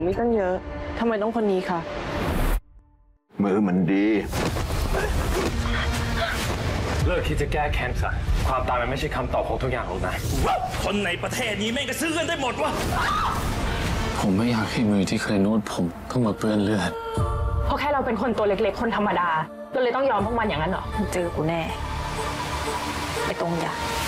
มีตั้งเยอะทำไมต้องคนนี้คะมือมันดีเลิกคิดจะแก้แค้นซะความตายมันไม่ใช่คำตอบของทุกอย่างหรอกนะคนในประเทศนี้แม่งก็ซื้อกันได้หมดวะผมไม่อยากให้มือที่เคยนวดผมต้องมาเปื้อนเลือดเพราะแค่เราเป็นคนตัวเล็กๆคนธรรมดาก็เลยต้องยอมพวกมันอย่างนั้นเหรอเจอกูแน่ไม่ตรงอย่าง